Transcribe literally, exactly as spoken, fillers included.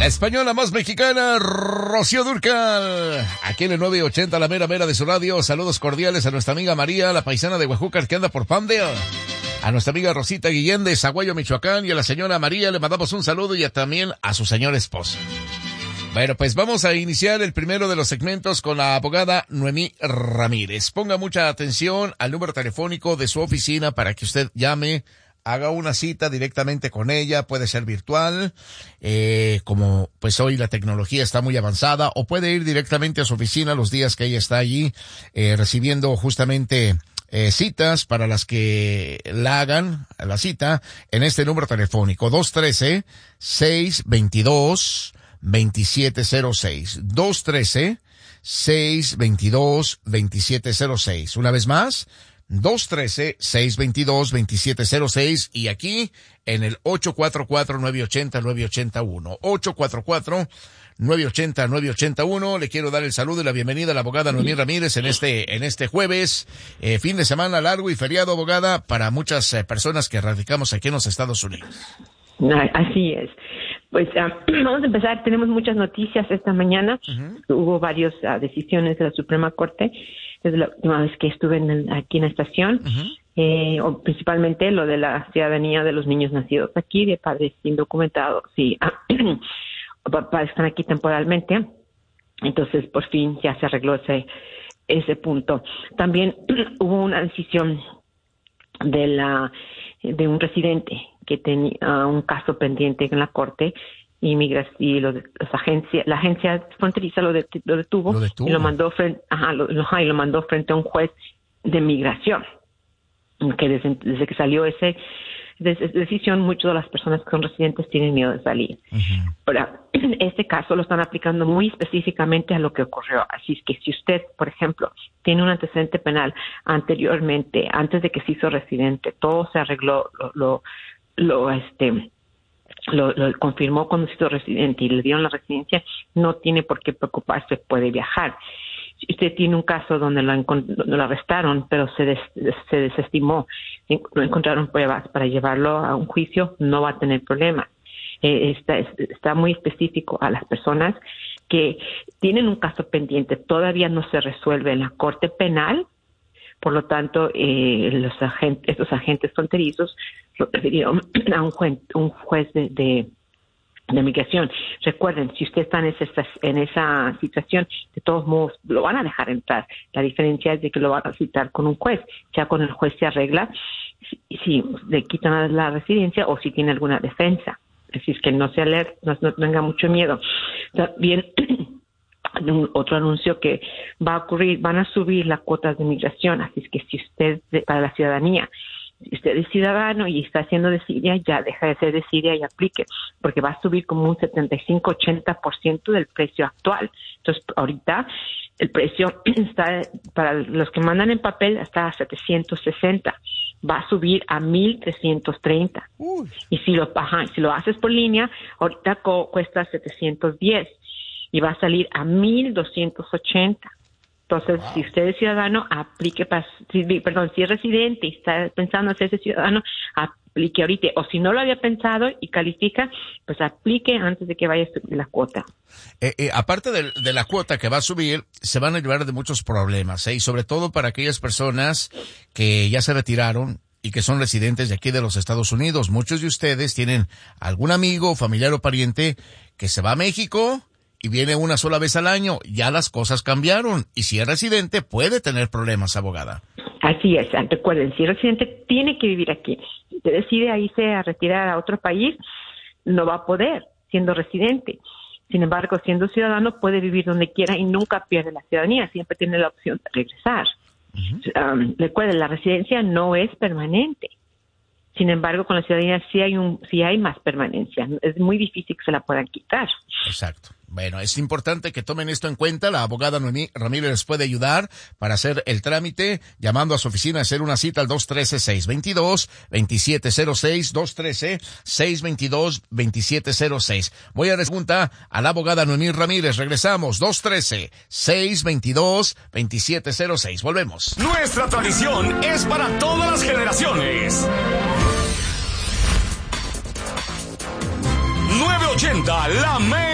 La española más mexicana, Rocío Dúrcal. Aquí en el nueve ochenta, la mera mera de su radio. Saludos cordiales a nuestra amiga María, la paisana de Huejúcar que anda por Palmdale. A nuestra amiga Rosita Guillén de Zaguayo, Michoacán. Y a la señora María le mandamos un saludo y a, también a su señor esposo. Bueno, pues vamos a iniciar el primero de los segmentos con la abogada Noemí Ramírez. Ponga mucha atención al número telefónico de su oficina para que usted llame, haga una cita directamente con ella, puede ser virtual, eh, como pues hoy la tecnología está muy avanzada, o puede ir directamente a su oficina los días que ella está allí, eh, recibiendo justamente eh, citas para las que la hagan, la cita, en este número telefónico, dos uno tres, seis dos dos, dos siete cero seis, dos uno tres, seis dos dos, dos siete cero seis. Una vez más, dos uno tres, seis dos dos, dos siete cero seis, y aquí en el ocho cuatro cuatro, nueve ocho cero, nueve ocho uno. ocho cuatro cuatro, nueve ocho cero, nueve ocho uno. Le quiero dar el saludo y la bienvenida a la abogada Noemí Ramírez en este, en este jueves, eh, fin de semana largo y feriado, abogada, para muchas eh, personas que radicamos aquí en los Estados Unidos. Así es. Pues uh, vamos a empezar. Tenemos muchas noticias esta mañana. Uh-huh. Hubo varias uh, decisiones de la Suprema Corte desde la última vez que estuve en el, aquí en la estación. Uh-huh. eh, o principalmente lo de la ciudadanía de los niños nacidos aquí, de padres indocumentados y uh, papás están aquí temporalmente. Entonces, por fin ya se arregló ese, ese punto. También hubo una decisión de la de un residente que tenía uh, un caso pendiente en la corte y migración y los, los agencia, la agencia fronteriza lo, de, lo, detuvo, lo detuvo y lo mandó frente, ajá, lo, lo, y lo mandó frente a un juez de migración. Que desde, desde que salió ese de, esa decisión, muchas de las personas que son residentes tienen miedo de salir. Uh-huh. Pero este caso lo están aplicando muy específicamente a lo que ocurrió. Así es que si usted, por ejemplo, tiene un antecedente penal anteriormente, antes de que se hizo residente, todo se arregló, lo, lo, lo este Lo, lo confirmó cuando se hizo residente y le dieron la residencia, no tiene por qué preocuparse, puede viajar. Si usted tiene un caso donde lo, donde lo arrestaron, pero se, des, se desestimó, no encontraron pruebas para llevarlo a un juicio, no va a tener problema. Eh, está, está muy específico a las personas que tienen un caso pendiente, todavía no se resuelve en la Corte Penal. Por lo tanto, eh, los agentes, estos agentes fronterizos lo refirieron a un juez, un juez de, de, de migración. Recuerden, si usted está en esa, en esa situación, de todos modos lo van a dejar entrar. La diferencia es de que lo van a citar con un juez. Ya con el juez se arregla si, si le quitan la residencia o si tiene alguna defensa. Así es que no se alerte, no, no tenga mucho miedo. También un, otro anuncio que va a ocurrir, van a subir las cuotas de migración, así es que si usted, para la ciudadanía, si usted es ciudadano y está haciendo de Siria, ya deja de ser de Siria y aplique, porque va a subir como un setenta y cinco a ochenta por ciento del precio actual. Entonces, ahorita el precio está, para los que mandan en papel, está a setecientos sesenta. Va a subir a mil trescientos treinta. Uy. Y si lo, ajá, si lo haces por línea, ahorita co- cuesta setecientos diez. Y va a salir a mil doscientos ochenta. Entonces, wow. Si usted es ciudadano, aplique para, si, perdón, si es residente y está pensando hacerse ciudadano, aplique ahorita. O si no lo había pensado y califica, pues aplique antes de que vaya a subir la cuota. Eh, eh, aparte de, de la cuota que va a subir, se van a llevar de muchos problemas, ¿eh? Y sobre todo para aquellas personas que ya se retiraron y que son residentes de aquí de los Estados Unidos. Muchos de ustedes tienen algún amigo, familiar o pariente que se va a México y viene una sola vez al año. Ya las cosas cambiaron. Y si es residente, puede tener problemas, abogada. Así es. Recuerden, si es residente, tiene que vivir aquí. Si usted decide irse a retirar a otro país, no va a poder, siendo residente. Sin embargo, siendo ciudadano, puede vivir donde quiera y nunca pierde la ciudadanía. Siempre tiene la opción de regresar. Uh-huh. Um, recuerden, la residencia no es permanente. Sin embargo, con la ciudadanía sí hay un, sí hay más permanencia. Es muy difícil que se la puedan quitar. Exacto. Bueno, es importante que tomen esto en cuenta. La abogada Noemí Ramírez les puede ayudar para hacer el trámite, llamando a su oficina a hacer una cita al dos uno tres, seis dos dos, dos siete cero seis, dos uno tres, seis dos dos, dos siete cero seis. Voy a preguntar a la abogada Noemí Ramírez. Regresamos, dos uno tres, seis dos dos, dos siete cero seis. Volvemos. Nuestra tradición es para todas las generaciones. nueve ochenta, la